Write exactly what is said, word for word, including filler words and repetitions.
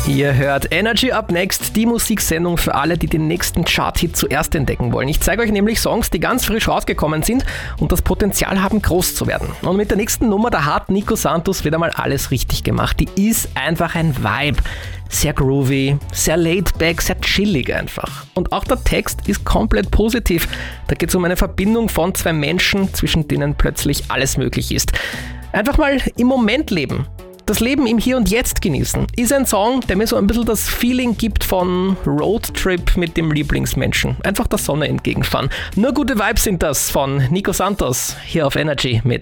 Ihr hört Energy Up Next, die Musiksendung für alle, die den nächsten Chart-Hit zuerst entdecken wollen. Ich zeige euch nämlich Songs, die ganz frisch rausgekommen sind und das Potenzial haben, groß zu werden. Und mit der nächsten Nummer, da hat Nico Santos wieder mal alles richtig gemacht. Die ist einfach ein Vibe. Sehr groovy, sehr laid back, sehr chillig einfach. Und auch der Text ist komplett positiv. Da geht es um eine Verbindung von zwei Menschen, zwischen denen plötzlich alles möglich ist. Einfach mal im Moment leben. Das Leben im Hier und Jetzt genießen. Ist ein Song, der mir so ein bisschen das Feeling gibt von Roadtrip mit dem Lieblingsmenschen. Einfach der Sonne entgegenfahren. Nur gute Vibes sind das von Nico Santos hier auf Energy mit